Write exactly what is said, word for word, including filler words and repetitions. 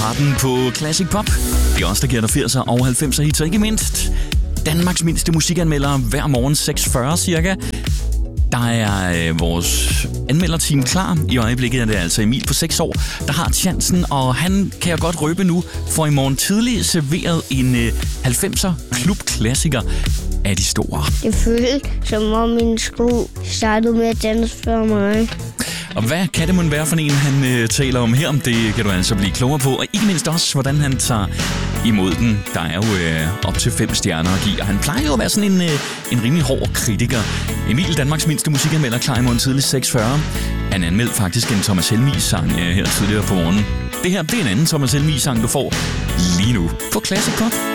Starten på Classic Pop. Det er også der giver dig firser og halvfemser hits, og ikke mindst Danmarks mindste musikanmeldere hver morgen seks fyrre cirka. Der er øh, vores anmelderteam klar. I øjeblikket er det altså Emil på seks år, der har chancen, og han kan jeg godt røbe nu, for i morgen tidlig serveret en øh, halvfemser klubklassiker af de store. Det føles som om min sko startede med at danse før mig. Og hvad kan det mon være for en, han øh, taler om her? Det kan du altså blive klogere på. Og ikke mindst også, hvordan han tager imod den. Der er jo øh, op til fem stjerner at give. Og han plejer jo at være sådan en, øh, en rimelig hård kritiker. Emil, Danmarks mindste musikanmelder, klar i morgen tidlig seks fyrre. Han anmeldte faktisk en Thomas Helmig-sang øh, her tidligere på morgenen. Det her, det er en anden Thomas Helmig-sang, du får lige nu på Classic Pop.